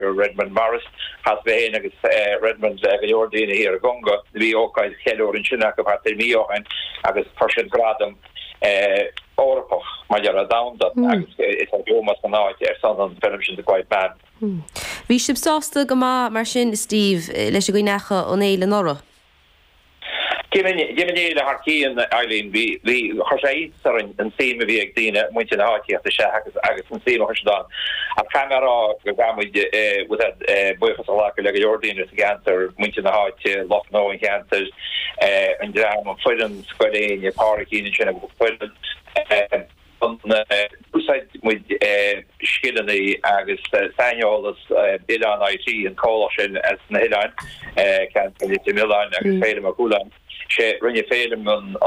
Redmond Morris has been Redmond Jordina here Gonga vi ook als hello in China heb het mee en als persoon gradum Europa maar ja down dat is ook maar van nou het is dan television the quite bad Wie substaste gama mar sin Steve leis go nacha onéile norra Given the Harkey and Eileen, we Jose and see me via Dina, went in the Harkey at the Shah, Agus and see what done. A camera with that boyfriend like a Jordan against went in the Harkey, lost knowing cancers, and down on Fulham, Square in your party in Fulham. On two sides with Skillany, Agus, Sanyolas, Ilan IT and Coalition as Nilan, Canton, Milan, Agus, Failum, Akulan. Rinne félim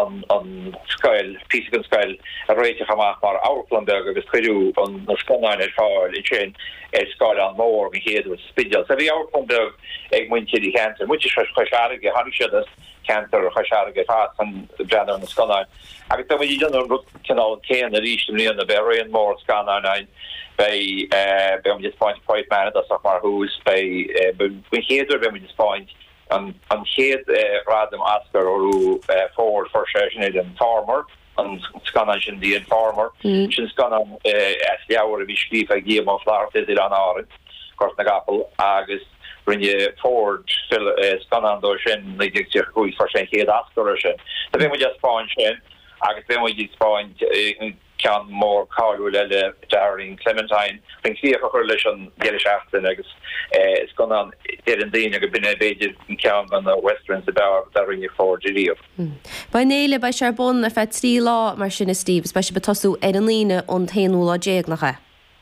on Skyl, Piesigen Skyl, a réite chamach mar Auerplanberg agus chuú an na scannain fáil in sin Skyl an mór mi héad with spidal. So vi Auerplanberg ag muinti di cancer, muinti chasharige, hanishadas cancer chasharige fast an brenner na scannain. Agus tam i dyn rwt canal cain a rishtim ni an a berian mór scannain by just point point man das mar hús by héadur by just point an héad radam Oscar or forward for session in farmer an scanna sin the farmer sin scanna leabhar vi scríb a géam of láart is an árit cos na gapel agus rinne forward scanna do sin na digtir chuí for sin héad Oscar sin. So vi just point sin agus vi just point can more Carlo Darling Clementine think see for relation Gelishaften agus it's gone on in Dina been a bit count on the westerns about Darling for Gilio. By Neile by Charbon if at 3 law mar sin Steve especially betosu Edelina on Tainula Jeg nacha.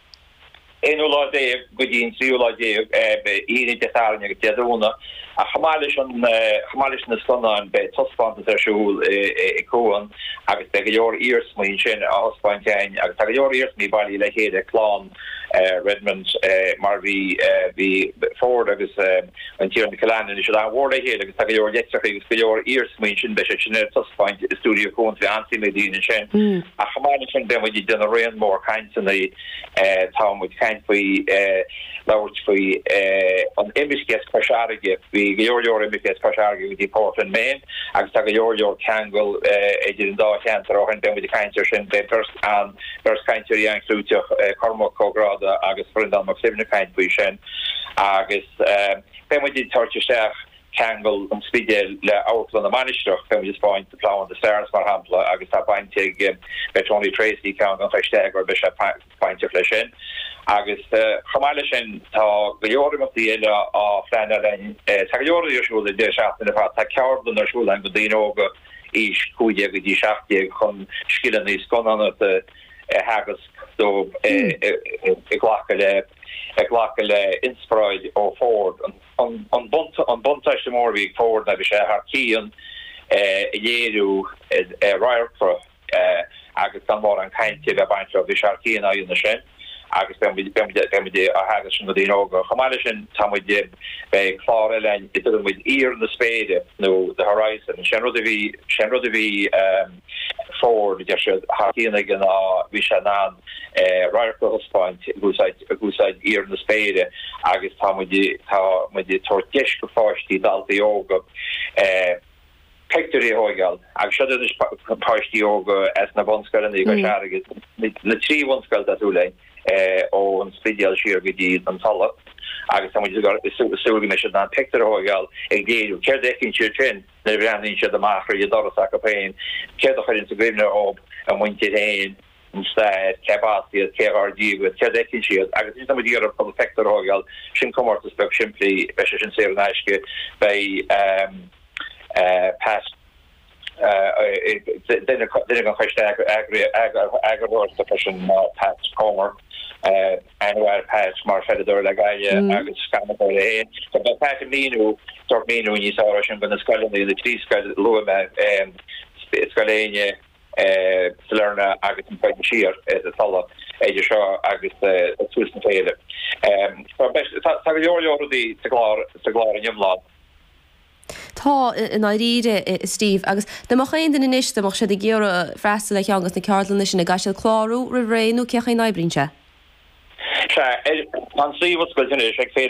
Enola de gudin 3 law Jeg iri de Sarnia Jadona a Hamalish na sonna be tospan der shul e koan agus de your ears min sin a hospantain agus de your ears mi bali le hede clan Redmond Marvi the Ford agus an tier in Calan and should award here agus de your yesterday your ears min sin be sin tospan studio koan the anti medina sin a Hamalish ben we done a rain more kinds in the town with kind we lawrence we on image gets pasharige your image pasharige with the Portland Main agus your Kangol in da cancer or then with the cancer sin first and first cancer young through to Cormac Cograda agus Brendan McSivna kind we sin agus then we did touch yourself Kangol and Spidel out on the manager then we just point the plow on the stairs for Hampla agus that point take Tony Tracy count on Fishtag or Bishop point of Flishin agus Hamalishin tá gojórum of the illa of Flannerin tajórum usual the shaft in the fact that coward on the shul and the dinoga ish kuja with the shaft con skillen is gone on at the haggis so glakele inspired or forward on buntash more week forward that we share Harkian yeru rire for agus more and kind to the bunch of the Harkian in the shed agus ben we a haggis from the dinoga Hamalishin tamid by Clara it with ear in the spade no the horizon Shenro de vi forward just Harkian again Vishanan right across point who side ear in the spade agus tamid the tortish forty dalti yoga Pectory Hoigal. I've shut this party yoga as Nabonskal and the Gasharigit. The 3 one skull that Ule on Spidial Shirgidi and Tala. I guess someone just got a silver mission on Pectory Hoigal. Again, Kerdekin Churchin, the ran into the Mafra, Yadorasaka pain, Kerdekin into Grimner Ob, and went it in. Instead, Cabasi, KRD with Kerdekin Shield. I guess somebody got a from Pectory Hoigal. Shin come out to spec simply, Beshan Serenashke by past then a question agri depression Pat Comer and Pat Mar Fedor Lagaya agus Scammer but Pat Minu sort Minu when you saw Russian when the skull in the tree skull Luema Scalenia Salerna agus Point Shear as a fellow Age Shaw agus Swiss and Taylor so best already to glory in your blood. Tá in áide Steve agus de mo chéin den inis de mo sé géra freistal le agus na ceartlan sin na gaisiil chlárú ri réú cecha naibrinse. an sí wat go fé